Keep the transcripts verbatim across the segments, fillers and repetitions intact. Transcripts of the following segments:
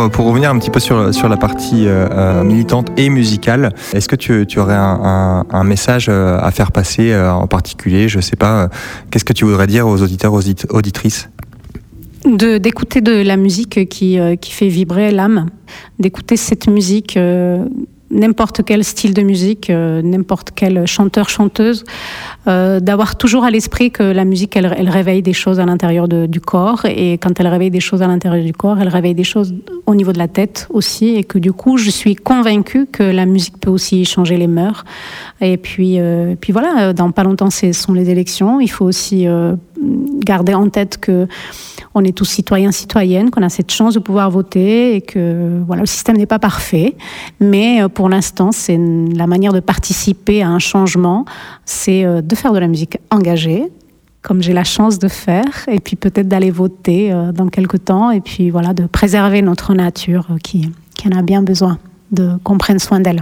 pour revenir un petit peu sur, sur la partie euh, militante et musicale, est-ce que tu, tu aurais un, un, un message à faire passer euh, en particulier? Je sais pas, euh, qu'est-ce que tu voudrais dire aux auditeurs, aux auditrices? De, d'écouter de la musique qui, euh, qui fait vibrer l'âme, d'écouter cette musique, euh, n'importe quel style de musique, euh, n'importe quel chanteur, chanteuse, euh, d'avoir toujours à l'esprit que la musique, elle, elle réveille des choses à l'intérieur de, du corps, et quand elle réveille des choses à l'intérieur du corps, elle réveille des choses au niveau de la tête aussi, et que du coup, je suis convaincue que la musique peut aussi changer les mœurs. Et puis, euh, puis voilà, dans pas longtemps, ce sont les élections. Il faut aussi euh, garder en tête que on est tous citoyens, citoyennes, qu'on a cette chance de pouvoir voter, et que voilà, le système n'est pas parfait, mais pour l'instant, c'est la manière de participer à un changement, c'est de faire de la musique engagée, comme j'ai la chance de faire, et puis peut-être d'aller voter dans quelques temps, et puis voilà, de préserver notre nature qui, qui en a bien besoin, de qu'on prenne soin d'elle.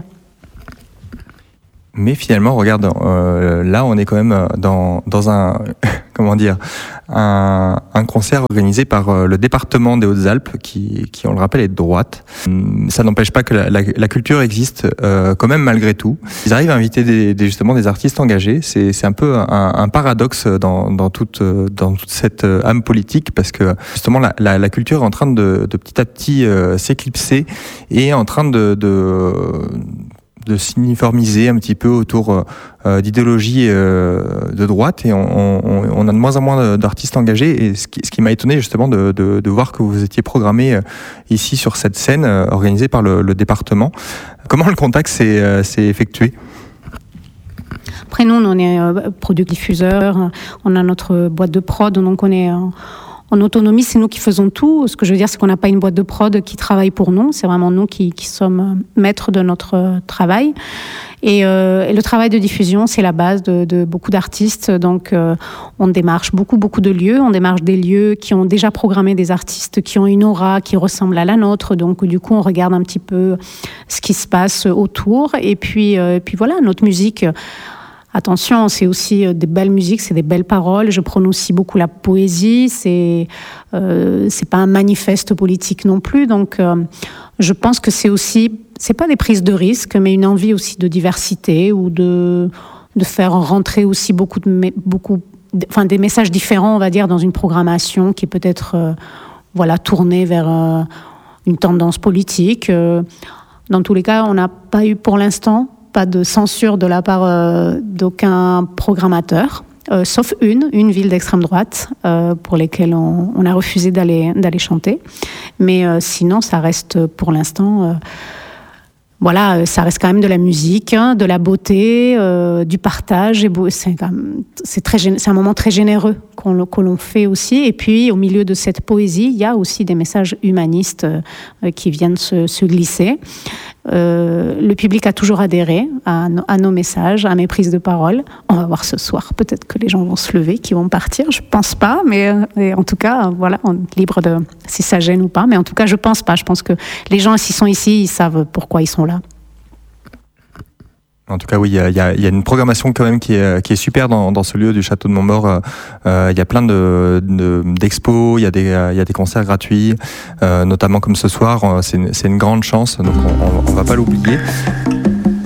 Mais finalement, regarde, euh, là, on est quand même dans, dans un, comment dire, un, un concert organisé par euh, le département des Hautes-Alpes, qui, qui, on le rappelle, est de droite. Ça n'empêche pas que la, la, la culture existe euh, quand même malgré tout. Ils arrivent à inviter des, des, justement des artistes engagés. C'est, c'est un peu un, un paradoxe dans, dans, toute, dans toute cette âme politique, parce que justement, la, la, la culture est en train de, de petit à petit euh, s'éclipser et est en train de... de de s'uniformiser un petit peu autour euh, d'idéologies euh, de droite, et on, on, on a de moins en moins d'artistes engagés, et ce qui, ce qui m'a étonné justement de, de, de voir que vous étiez programmé euh, ici sur cette scène euh, organisée par le, le département. Comment le contact s'est, euh, s'est effectué? Après, nous, on est euh, producteur-diffuseur, on a notre boîte de prod, donc on est... Euh, En autonomie, c'est nous qui faisons tout. Ce que je veux dire, c'est qu'on n'a pas une boîte de prod qui travaille pour nous. C'est vraiment nous qui, qui sommes maîtres de notre travail. Et, euh, et le travail de diffusion, c'est la base de, de beaucoup d'artistes. Donc, euh, on démarche beaucoup, beaucoup de lieux. On démarche des lieux qui ont déjà programmé des artistes qui ont une aura qui ressemble à la nôtre. Donc, du coup, on regarde un petit peu ce qui se passe autour. Et puis, euh, et puis voilà, notre musique... Attention, c'est aussi des belles musiques, c'est des belles paroles. Je prône aussi beaucoup la poésie. C'est euh, c'est pas un manifeste politique non plus. Donc, euh, je pense que c'est aussi, c'est pas des prises de risques, mais une envie aussi de diversité, ou de de faire rentrer aussi beaucoup de beaucoup, enfin des messages différents, on va dire, dans une programmation qui est peut-être euh, voilà tournée vers euh, une tendance politique. Euh, dans tous les cas, on n'a pas eu pour l'instant pas de censure de la part euh, d'aucun programmateur, euh, sauf une, une ville d'extrême droite, euh, pour lesquelles on, on a refusé d'aller, d'aller chanter. Mais euh, sinon, ça reste pour l'instant... Euh, Voilà, ça reste quand même de la musique, hein, de la beauté, euh, du partage. Et c'est, quand même, c'est, très, c'est un moment très généreux qu'on, que l'on fait aussi. Et puis, au milieu de cette poésie, il y a aussi des messages humanistes euh, qui viennent se, se glisser. Euh, le public a toujours adhéré à, no, à nos messages, à mes prises de parole. On va voir ce soir, peut-être que les gens vont se lever, qu'ils vont partir. Je pense pas, mais euh, en tout cas, voilà, on est libre de si ça gêne ou pas. Mais en tout cas, je pense pas. Je pense que les gens, s'ils sont ici, ils savent pourquoi ils sont là. En tout cas, oui, il y a, y, a, y a une programmation quand même qui est, qui est super dans, dans ce lieu du Château de Montmaur. Il euh, y a plein de, de, d'expos, il y a des, il y a des concerts gratuits, euh, notamment comme ce soir. C'est une, c'est une grande chance, donc on, on, on va pas l'oublier.